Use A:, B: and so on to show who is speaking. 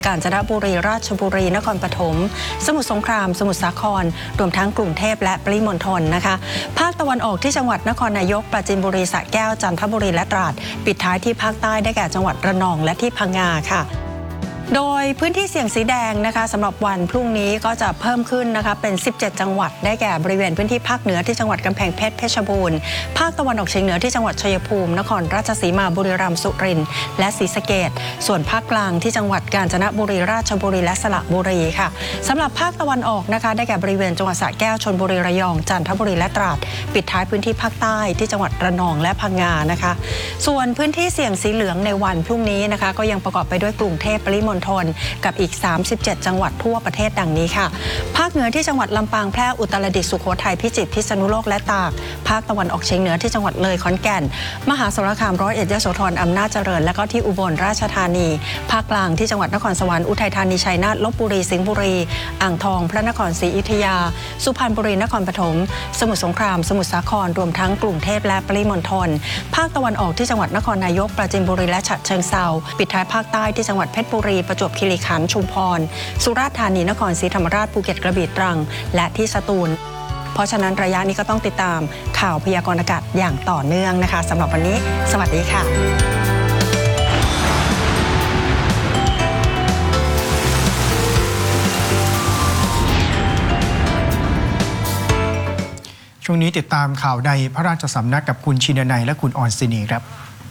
A: กาญจนบุรีราชบุรีนครปฐมสมุทรสงครามสมุทรสาครรวมทั้งกรุงเทพและปริมณฑลนะคะภาคตะวันออกที่จังหวัดนครนายกปราจีนบุรีสระแก้วจันทบุรีและตราดปิดท้ายที่ภาคใต้ได้แก่จังหวัดระนองและที่พังงาค่ะโดยพื้นที่เสี่ยงสีแดงนะคะสำหรับวันพรุ่งนี้ก็จะเพิ่มขึ้นนะคะเป็น17จังหวัดได้แก่บริเวณพื้นที่ภาคเหนือที่จังหวัดกำแพงเพชรเพชรบูรณ์ภาคตะวันออกเฉียงเหนือที่จังหวัดชัยภูมินครราชสีมาบุรีรัมย์สุรินทร์และศรีสะเกษส่วนภาคกลางที่จังหวัดกาญจนบุรีราชบุรีและสระบุรีค่ะสำหรับภาคตะวันออกนะคะได้แก่บริเวณจังหวัดสระแก้วชลบุรีระยองจันทบุรีและตราดปิดท้ายพื้นที่ภาคใต้ที่จังหวัดระนองและพังงานะคะส่วนพื้นที่เสี่ยงสีเหลืองในวันพรุ่งนี้นะคะก็ยังประกอบไปด้วยกรุงเทพปริมณฑลกับอีก37จังหวัดทั่วประเทศดังนี้ค่ะภาคเหนือที่จังหวัดลำปางแพร่อุตรดิตถ์สุโขทัยพิจิตรพิษณุโลกและตากภาคตะวันออกเฉียงเหนือที่จังหวัดเลยขอนแก่นมหาสารคามร้อยเอ็ดยโสธรอำนาจเจริญและก็ที่อุบลราชธานีภาคกลางที่จังหวัดนครสวรรค์อุทัยธานีชัยนาทลพบุรีสิงห์บุรีอ่างทองพระนครศรีอยุธยาสุพรรณบุรีนครปฐมสมุทรสงครามสมุทรสาครรวมทั้งกรุงเทพและปริมณฑลภาคตะวันออกที่จังหวัดนครนายกปราจีนบุรีและฉะเชิงเทราปิดท้ายภาคใต้ที่จังหวัดเพชรบุรีประจวบคีรีขันธ์ชุมพรสุราษฎร์ธานีนครศรีธรรมราชภูเก็ตกระบี่ตรังและที่สตูลเพราะฉะนั้นระยะนี้ก็ต้องติดตามข่าวพยากรณ์อากาศอย่างต่อเนื่องนะคะสำหรับวันนี้สวัสดีค่ะ
B: ช่วงนี้ติดตามข่าวในพระราชสำนักกับคุณชินนัยและคุณออนซินีครับ